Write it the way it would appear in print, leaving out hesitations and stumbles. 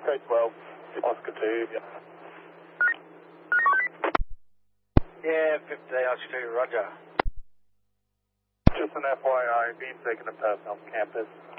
K12, Oscar 2, yeah. Yeah, 50 Oscar 2, roger. Just an FYI, being taken to personnel campus.